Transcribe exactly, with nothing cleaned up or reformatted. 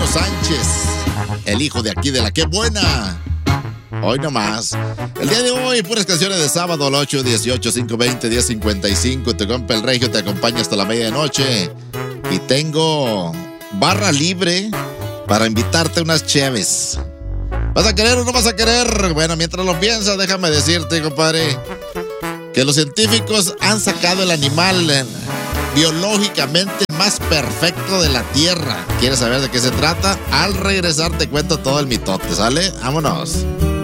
Guillermo Sánchez, el hijo de aquí de la que buena. Hoy nomás. El día de hoy, puras canciones de sábado al ocho dieciocho cinco veinte diez cincuenta y cinco. Te compa el Regio, te acompaña hasta la medianoche. Y tengo barra libre para invitarte unas cheves. ¿Vas a querer o no vas a querer? Bueno, mientras lo piensas, déjame decirte, compadre, que los científicos han sacado el animal eh, biológicamente más perfecto de la Tierra. ¿Quieres saber de qué se trata? Al regresar te cuento todo el mitote, ¿sale? ¡Vámonos!